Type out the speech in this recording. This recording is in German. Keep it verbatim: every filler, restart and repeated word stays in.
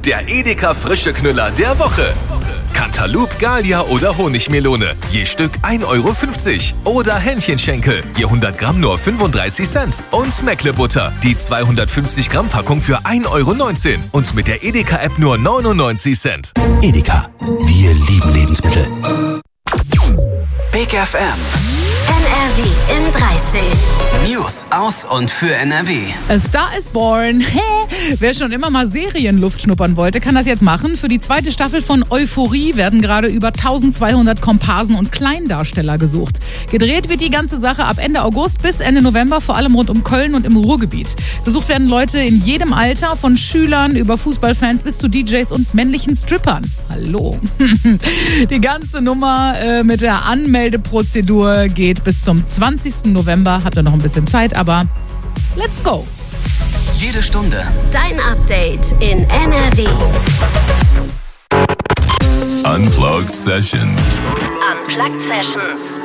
der Edeka frische Knüller der Woche. Cantaloupe, Gallia oder Honigmelone, je Stück ein Euro fünfzig. Oder Hähnchenschenkel, je hundert Gramm nur fünfunddreißig Cent. Und Meckle-Butter, die zweihundertfünfzig Gramm Packung für ein Euro neunzehn. Und mit der Edeka-App nur neunundneunzig Cent. Edeka, wir lieben Lebensmittel. Big F M. N R W in dreißig. News aus und für N R W. A Star is Born. Wer schon immer mal Serienluft schnuppern wollte, kann das jetzt machen. Für die zweite Staffel von Euphorie werden gerade über eintausendzweihundert Komparsen und Kleindarsteller gesucht. Gedreht wird die ganze Sache ab Ende August bis Ende November, vor allem rund um Köln und im Ruhrgebiet. Gesucht werden Leute in jedem Alter, von Schülern über Fußballfans bis zu D Js und männlichen Strippern. Hallo. Die ganze Nummer äh, mit der Anmeldeprozedur geht bis zum zwanzigsten November. Habt ihr noch ein bisschen Zeit, aber let's go. Jede Stunde Dein Update in N R W. Unplugged Sessions. Unplugged Sessions.